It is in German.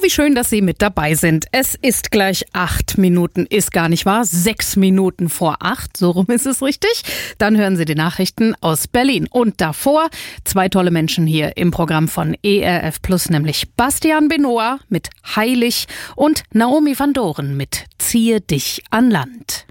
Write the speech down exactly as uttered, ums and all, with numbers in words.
Wie schön, dass Sie mit dabei sind. Es ist gleich acht Minuten, ist gar nicht wahr, sechs Minuten vor acht, so rum ist es richtig. Dann hören Sie die Nachrichten aus Berlin. Und davor zwei tolle Menschen hier im Programm von E R F Plus, nämlich Bastian Benoit mit Heilig und Naomi van Doren mit Ziehe dich an Land.